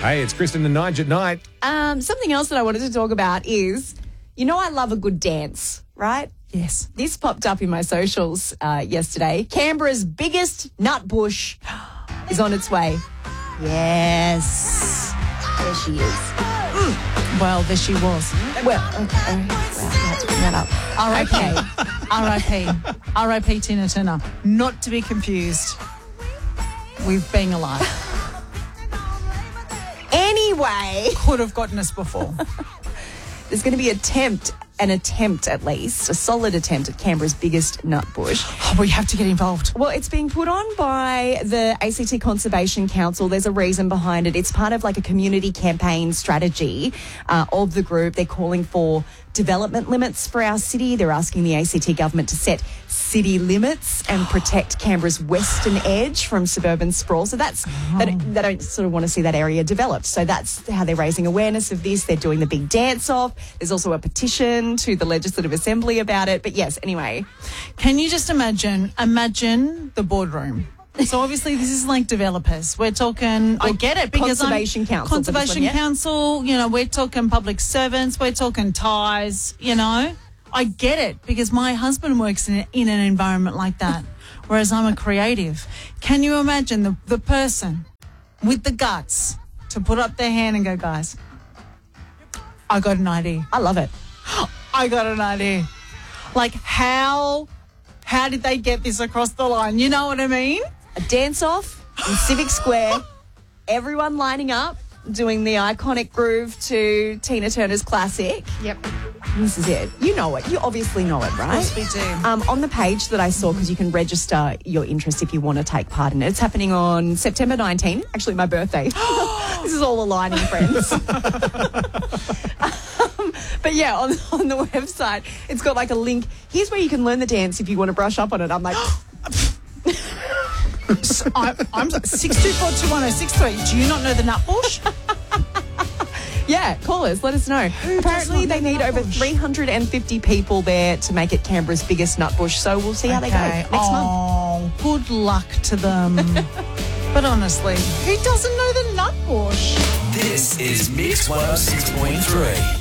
Hey, it's Kristen and Nige at night. Something else that I wanted to talk about is, I love a good dance, right? Yes. This popped up in my socials yesterday. Canberra's biggest nut bush is on its way. Yes. There she is. Well, there she was. Well, okay. Wow, you had to bring that up. R.I.P. R.I.P. Tina Turner. Not to be confused with being alive. Anyway, Could have gotten us before. there's going to be an attempt at least, a solid attempt at Canberra's biggest nut bush. Oh, we have to get involved. Well, it's being put on by the ACT Conservation Council. There's a reason behind it. It's part of like a community campaign strategy of the group. They're calling for development limits for our city. They're asking the ACT government to set city limits and protect Canberra's western edge from suburban sprawl. So they don't sort of want to see that area developed. So that's how they're raising awareness of this. They're doing the big dance-off. There's also a petition to the Legislative Assembly about it. But yes, anyway. Can you just imagine the boardroom? So obviously this is like developers. We're talking, I get it, because Conservation Council. Conservation Council, we're talking public servants, we're talking ties, I get it because my husband works in an environment like that, whereas I'm a creative. Can you imagine the person with the guts to put up their hand and go, guys, I got an idea. I love it. I got an idea. Like how did they get this across the line? You know what I mean? A dance-off in Civic Square, everyone lining up, doing the iconic groove to Tina Turner's classic. Yep. This is it. You know it. You obviously know it, right? Of course we do. On the page that I saw, because you can register your interest if you want to take part in it. It's happening on September 19, actually my birthday. This is all aligning, friends. But yeah, on the website, it's got like a link. Here's where you can learn the dance if you want to brush up on it. I'm like... I'm 6242163. Do you not know the nut bush? Yeah, call us. Let us know. Apparently, they need over 350 people there to make it Canberra's biggest nut bush. So we'll see how they go next month. Oh, good luck to them. But honestly, who doesn't know the nut bush? This is Mix 106.3.